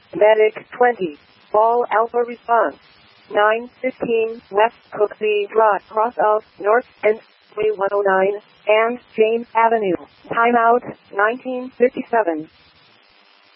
Medic 20. Ball Alpha response. 9:15 West Cooksey Drive, cross of North and 3109 and James Avenue. Timeout 1957.